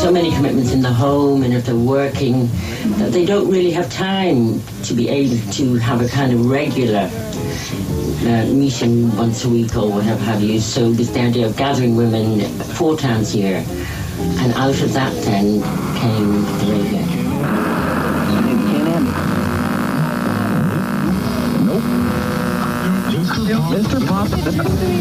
so many commitments in the home, and if they're working, that they don't really have time to be able to have a kind of regular meeting once a week or whatever have you. So this the idea of gathering women 4 times a year, and out of that then came the radio. Nope. Mr. Pop.